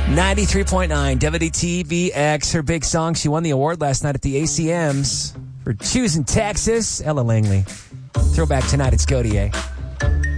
93.9 WTVX, her big song. She won the award last night at the ACMs for choosing Texas. Ella Langley. Throwback tonight at Scodier.